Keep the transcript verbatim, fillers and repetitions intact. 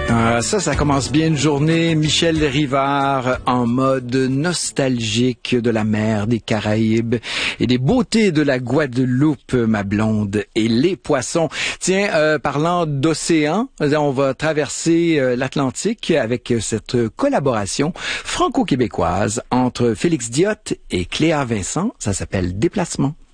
Ah, ça, ça commence bien une journée. Michel Rivard en mode nostalgique de la mer des Caraïbes et des beautés de la Guadeloupe, ma blonde, et les poissons. Tiens, euh, parlant d'océan, on va traverser euh, l'Atlantique avec cette collaboration franco-québécoise entre Félix Diot et Cléa Vincent. Ça s'appelle Déplacement.